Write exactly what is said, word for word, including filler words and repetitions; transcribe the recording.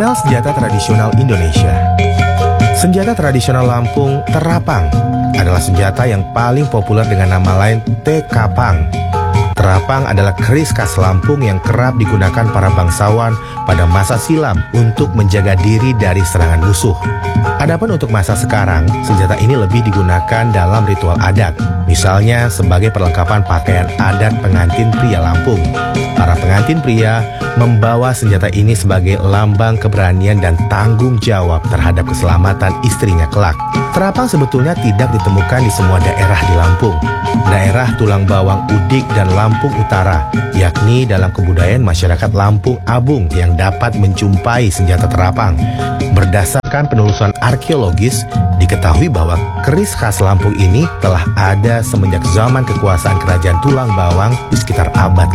Mengenal senjata tradisional Indonesia. Senjata tradisional Lampung, terapang, adalah senjata yang paling populer dengan nama lain tekapang. Terapang adalah keris khas Lampung yang kerap digunakan para bangsawan pada masa silam untuk menjaga diri dari serangan musuh. Adapun untuk masa sekarang, senjata ini lebih digunakan dalam ritual adat, misalnya sebagai perlengkapan pakaian adat pengantin pria Lampung. Para pengantin pria membawa senjata ini sebagai lambang keberanian dan tanggung jawab terhadap keselamatan istrinya kelak. Terapang sebetulnya tidak ditemukan di semua daerah di Lampung. Daerah Tulang Bawang Udik dan Lampung Utara, yakni dalam kebudayaan masyarakat Lampung Abung yang dapat menjumpai senjata terapang. Berdasarkan penelusuran arkeologis, diketahui bahwa keris khas Lampung ini telah ada semenjak zaman kekuasaan Kerajaan Tulang Bawang di sekitar abad